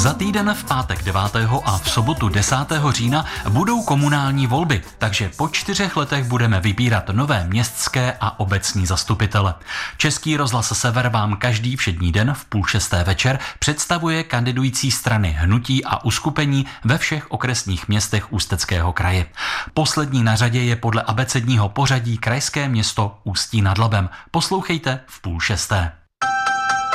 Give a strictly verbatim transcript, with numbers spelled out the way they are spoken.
Za týden v pátek devátého a v sobotu desátého října budou komunální volby, takže po čtyřech letech budeme vybírat nové městské a obecní zastupitele. Český rozhlas Sever vám každý všední den v půl šesté večer představuje kandidující strany, hnutí a uskupení ve všech okresních městech Ústeckého kraje. Poslední na řadě je podle abecedního pořadí krajské město Ústí nad Labem. Poslouchejte v půl šesté.